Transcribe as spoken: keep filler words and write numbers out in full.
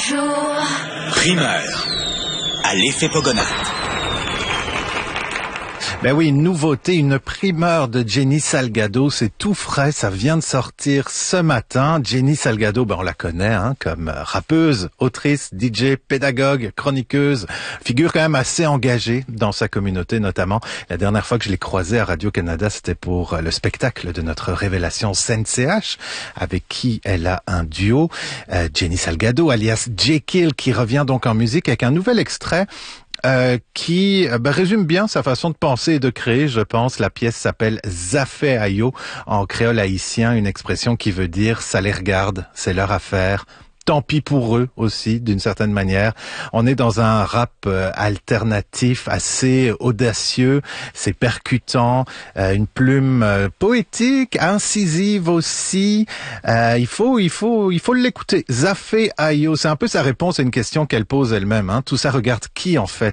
Bonjour. Primeur. À l'effet Pogonat. Ben oui, une nouveauté, une primeur de Jenny Salgado, c'est tout frais, ça vient de sortir ce matin. Jenny Salgado, ben on la connaît hein, comme rappeuse, autrice, D J, pédagogue, chroniqueuse, figure quand même assez engagée dans sa communauté notamment. La dernière fois que je l'ai croisée à Radio-Canada, c'était pour le spectacle de notre révélation Scène C H, avec qui elle a un duo, euh, Jenny Salgado alias Jekyll, qui revient donc en musique avec un nouvel extrait Euh, qui ben, résume bien sa façon de penser et de créer, je pense. La pièce s'appelle Zafé Ayo, en créole haïtien, une expression qui veut dire « ça les regarde, c'est leur affaire ». Tant pis pour eux aussi, d'une certaine manière. On est dans un rap euh, alternatif assez audacieux, c'est percutant, euh, une plume euh, poétique, incisive aussi. Euh, il faut, il faut, il faut l'écouter. Zafé Ayo, c'est un peu sa réponse à une question qu'elle pose elle-même. Hein. Tout ça regarde qui en fait?